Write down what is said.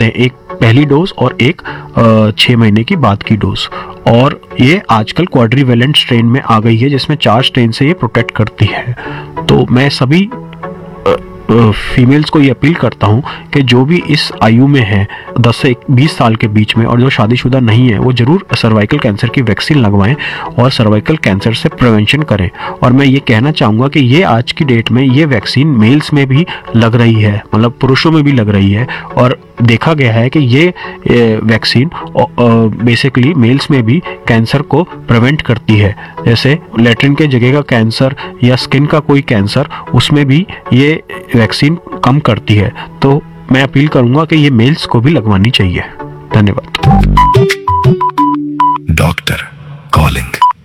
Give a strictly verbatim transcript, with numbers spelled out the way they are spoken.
करते हैं, एक पहली डोज और एक छः महीने की बाद की डोज। और ये आजकल क्वाड्रीवेलेंट स्ट्रेन में आ गई है जिसमें चार स्ट्रेन से ये प्रोटेक्ट करती है। तो मैं सभी फीमेल्स को ये अपील करता हूँ कि जो भी इस आयु में है दस से बीस साल के बीच में और जो शादीशुदा नहीं है वो ज़रूर सर्वाइकल कैंसर की वैक्सीन लगवाएं और सर्वाइकल कैंसर से प्रिवेंशन करें। और मैं ये कहना चाहूँगा कि ये आज की डेट में ये वैक्सीन मेल्स में भी लग रही है, मतलब पुरुषों में भी लग रही है। और देखा गया है कि ये वैक्सीन बेसिकली मेल्स में भी कैंसर को प्रिवेंट करती है, जैसे लेट्रिन के जगह का कैंसर या स्किन का कोई कैंसर, उसमें भी ये वैक्सीन कम करती है। तो मैं अपील करूंगा कि ये मेल्स को भी लगवानी चाहिए। धन्यवाद। Doctor calling.